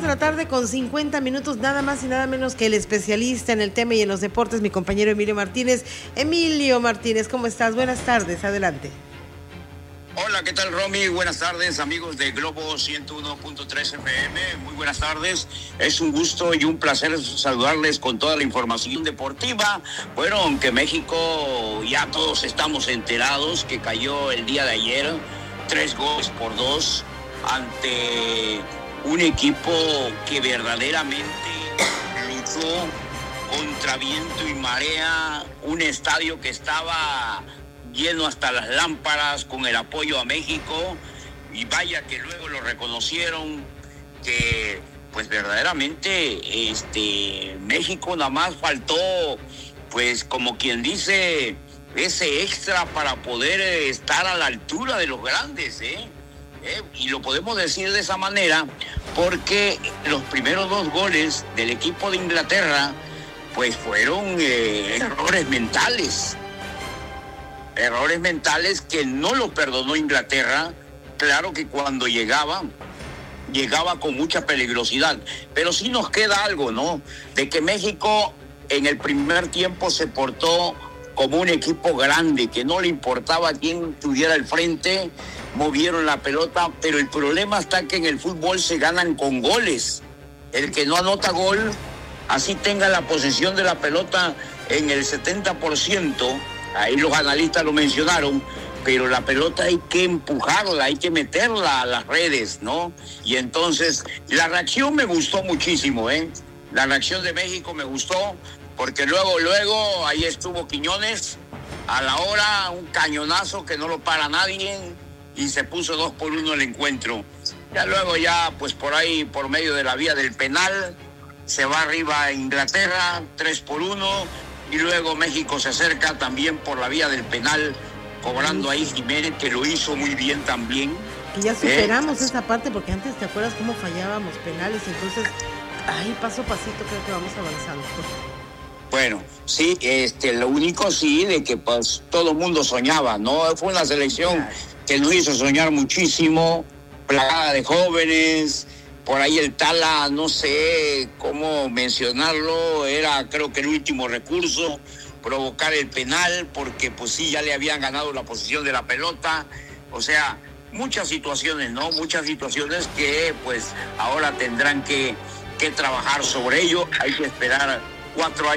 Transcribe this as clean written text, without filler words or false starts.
de la tarde con 50 minutos, nada más y nada menos que el especialista en el tema y en los deportes, mi compañero Emilio Martínez. Emilio Martínez, ¿cómo estás? Buenas tardes, adelante. Hola, ¿qué tal, Romy? Buenas tardes, amigos de Globo 101.3 FM. Muy buenas tardes. Es un gusto y un placer saludarles con toda la información deportiva. Bueno, aunque México ya todos estamos enterados que cayó el día de ayer 3-2 ante un equipo que verdaderamente luchó contra viento y marea, un estadio que estaba lleno hasta las lámparas con el apoyo a México, y vaya que luego lo reconocieron que pues verdaderamente México nada más faltó, pues como quien dice, ese extra para poder estar a la altura de los grandes, y lo podemos decir de esa manera porque los primeros 2 goles del equipo de Inglaterra pues fueron errores mentales que no lo perdonó Inglaterra. Claro que cuando llegaba con mucha peligrosidad, pero sí nos queda algo, ¿no? De que México en el primer tiempo se portó como un equipo grande, que no le importaba quién tuviera el frente, movieron la pelota, pero el problema está que en el fútbol se ganan con goles. El que no anota gol, así tenga la posesión de la pelota en el 70%, ahí los analistas lo mencionaron, pero la pelota hay que empujarla, hay que meterla a las redes, ¿no? Y entonces la reacción me gustó muchísimo, La reacción de México me gustó, porque luego ahí estuvo Quiñones, a la hora un cañonazo que no lo para nadie, y se puso 2-1 el encuentro. Ya luego pues por ahí, por medio de la vía del penal, se va arriba a Inglaterra, 3-1, y luego México se acerca también por la vía del penal, cobrando ahí Jiménez, que lo hizo muy bien también. Y ya superamos esa parte, porque antes, ¿te acuerdas cómo fallábamos penales? Entonces, ahí paso a pasito creo que vamos avanzando. Bueno, sí, lo único sí, de que pues todo el mundo soñaba, ¿no? Fue una selección que nos hizo soñar muchísimo, plagada de jóvenes. Por ahí el Tala, no sé cómo mencionarlo, era creo que el último recurso, provocar el penal, porque pues sí, ya le habían ganado la posición de la pelota. O sea, muchas situaciones, ¿no? Muchas situaciones que pues ahora tendrán que trabajar sobre ello. Hay que esperar 4 años.